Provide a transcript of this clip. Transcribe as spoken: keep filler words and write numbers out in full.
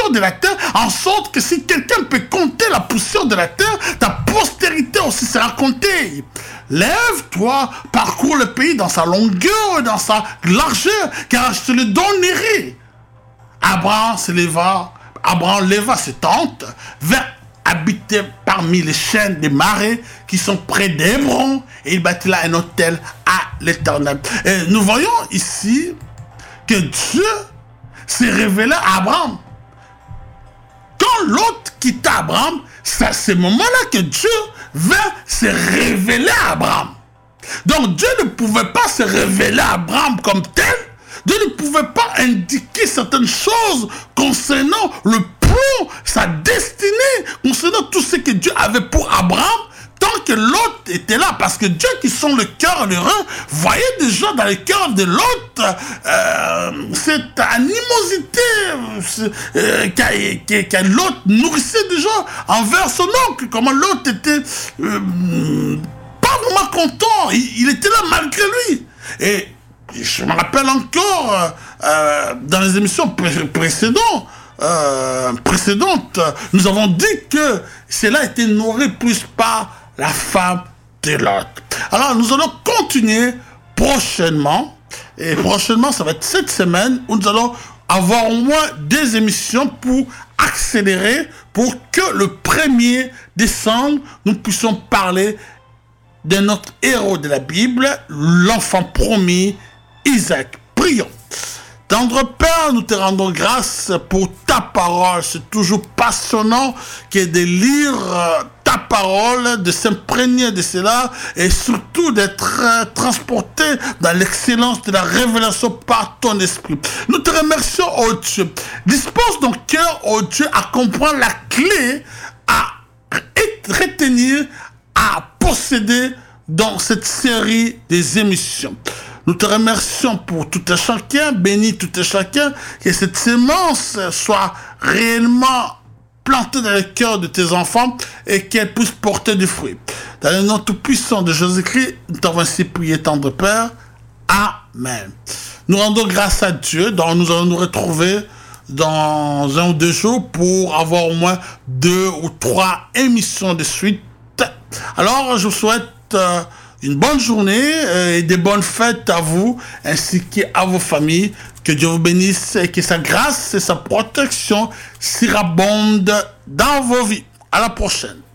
poussière de la terre, en sorte que si quelqu'un peut compter la poussière de la terre, ta postérité aussi sera comptée. Lève-toi, parcours le pays dans sa longueur et dans sa largeur, car je te le donnerai. Abraham se leva, Abraham leva ses tentes, vint habiter parmi les chaînes des marais qui sont près d'Hébron, et il bâtit là un hôtel à l'Éternel. Et nous voyons ici que Dieu s'est révélé à Abraham. Quand Lot quitta Abraham, c'est à ce moment-là que Dieu vint se révéler à Abraham. Donc Dieu ne pouvait pas se révéler à Abraham comme tel. Dieu ne pouvait pas indiquer certaines choses concernant le plan, sa destinée, concernant tout ce que Dieu avait pour Abraham, tant que Lot était là. Parce que Dieu qui sent le cœur et le rein, voyait déjà dans le cœur de Lot euh, cette animosité euh, que Lot nourrissait déjà envers son oncle. Comment Lot était euh, pas vraiment content. Il, il était là malgré lui. Et je me rappelle encore, euh, dans les émissions pré- précédentes, euh, précédentes, nous avons dit que cela était nourri plus par la femme de Lot. Alors, nous allons continuer prochainement, et prochainement, ça va être cette semaine, où nous allons avoir au moins deux émissions pour accélérer, pour que le premier décembre, nous puissions parler de notre héros de la Bible, l'enfant promis, Isaac. Prions. Tendre Père, nous te rendons grâce pour ta parole. C'est toujours passionnant que de lire ta parole, de s'imprégner de cela et surtout d'être transporté dans l'excellence de la révélation par ton esprit. Nous te remercions, oh Dieu. Dispose ton cœur, oh Dieu, à comprendre la clé, à retenir, à posséder dans cette série des émissions. Nous te remercions pour tout et chacun, bénis tout et chacun, que cette sémence soit réellement plantée dans le cœur de tes enfants et qu'elle puisse porter du fruit. Dans le nom tout-puissant de Jésus-Christ, nous t'avons ainsi prié, tendre Père. Amen. Nous rendons grâce à Dieu, donc nous allons nous retrouver dans un ou deux jours pour avoir au moins deux ou trois émissions de suite. Alors, je vous souhaite euh, une bonne journée et des bonnes fêtes à vous ainsi qu'à vos familles. Que Dieu vous bénisse et que sa grâce et sa protection surabondent dans vos vies. À la prochaine.